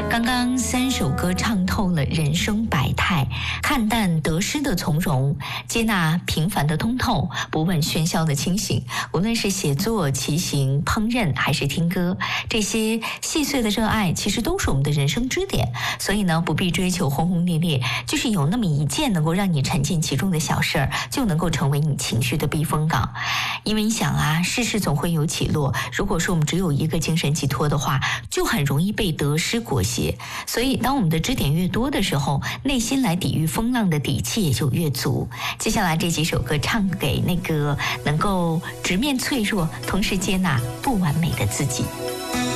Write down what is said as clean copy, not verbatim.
刚刚3首歌唱透了人生百态，看淡得失的从容，接纳平凡的通透，不问喧嚣的清醒。无论是写作、骑行、烹饪还是听歌，这些细碎的热爱其实都是我们的人生支点。所以呢，不必追求轰轰烈烈，就是有那么一件能够让你沉浸其中的小事儿，就能够成为你情绪的避风港。因为你想啊，世事总会有起落，如果说我们只有一个精神寄托的话，就很容易被得失裹挟。所以当我们的支点越多的时候，内心来抵御风浪的底气也就越足。接下来这几首歌唱给那个能够直面脆弱，同时接纳不完美的自己。